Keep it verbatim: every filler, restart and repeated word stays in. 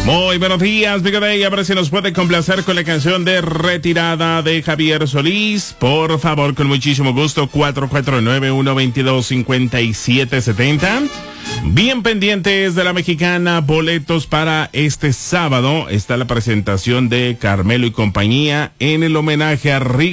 Muy buenos días, Big Day. A ver si nos puede complacer con la canción de Retirada de Javier Solís. Por favor, con muchísimo gusto, cuatro cuatro nueve, uno dos dos, cinco siete siete cero. Bien pendientes de la mexicana, boletos para este sábado. Está la presentación de Carmelo y compañía en el homenaje a Rick